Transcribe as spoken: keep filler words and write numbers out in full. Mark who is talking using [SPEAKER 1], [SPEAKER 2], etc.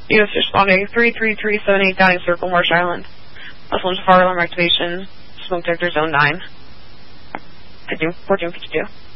[SPEAKER 1] U S responding three three three seven eight Downing Circle, Marsh Island. Muslims fire alarm activation, smoke detector zone nine. I do, fourteen fifty-two.